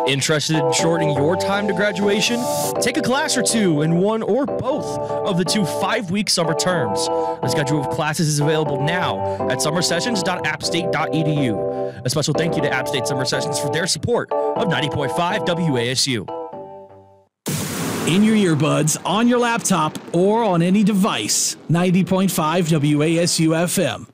Interested in shortening your time to graduation? Take a class or two in one or both of the 2 5-week summer terms. The schedule of classes is available now at summersessions.appstate.edu. A special thank you to App State Summer Sessions for their support of 90.5 WASU. In your earbuds, on your laptop, or on any device, 90.5 WASU FM.